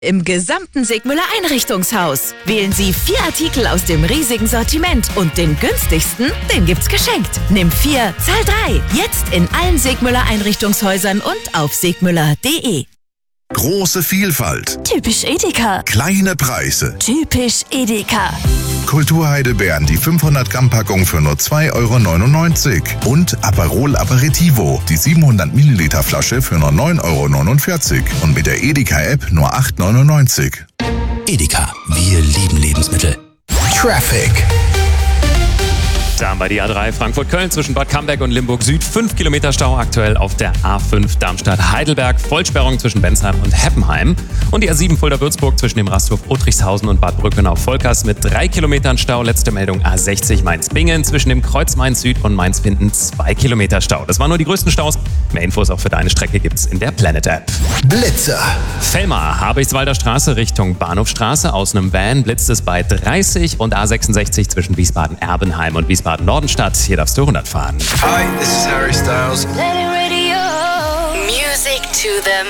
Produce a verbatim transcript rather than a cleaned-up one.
Im gesamten Segmüller Einrichtungshaus. Wählen Sie vier Artikel aus dem riesigen Sortiment und den günstigsten, den gibt's geschenkt. Nimm vier, zahl drei. Jetzt in allen Segmüller Einrichtungshäusern und auf segmüller punkt de. Große Vielfalt. Typisch Edeka. Kleine Preise. Typisch Edeka. Kulturheidelbeeren, die fünfhundert Gramm Packung für nur zwei Euro neunundneunzig. Und Aperol Aperitivo, die siebenhundert Milliliter Flasche für nur neun Euro neunundvierzig. Und mit der Edeka-App nur acht Euro neunundneunzig. Edeka, wir lieben Lebensmittel. Traffic. Da haben wir die A drei Frankfurt-Köln zwischen Bad Camberg und Limburg Süd. fünf Kilometer Stau aktuell auf der A fünf Darmstadt-Heidelberg. Vollsperrung zwischen Bensheim und Heppenheim. Und die A sieben Fulda-Würzburg zwischen dem Rasthof Otrichshausen und Bad Brückenau-Volkers mit drei Kilometern Stau. Letzte Meldung A sechzig Mainz-Bingen zwischen dem Kreuz Mainz-Süd und Mainz-Finden zwei Kilometer Stau. Das waren nur die größten Staus. Mehr Infos auch für deine Strecke gibt's in der Planet-App. Blitzer. Fellmar, Habichtswalder Straße Richtung Bahnhofstraße. Aus einem Van blitzt es bei dreißig und A sechsundsechzig zwischen Wiesbaden-Erbenheim und Wiesbaden-Nordenstadt. Hier darfst du hundert fahren. Hi, this is Harry Styles. Let it radio. Music to the